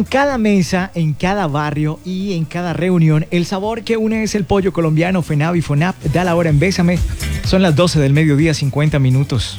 cada mesa, en cada barrio y en cada reunión, el sabor que une es el pollo colombiano. FENAV y FONAP da la hora en Bésame. Son las 12 del mediodía, 50 minutos.